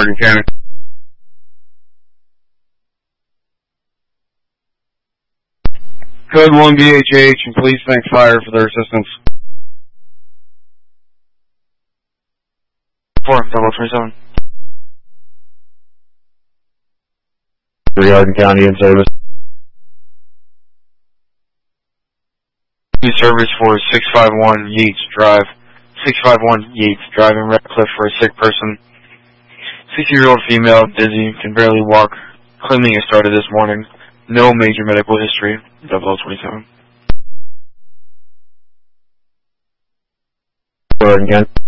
Bergen County. Code 1 BHH and police thank fire for their assistance. 4-27. Arden County in service. New service for 651 Yates Drive. 651 Yates Drive in Redcliffe for a sick person. 60-year-old female, dizzy, can barely walk. Cleaning has started this morning. No major medical history. 0027. Arden County.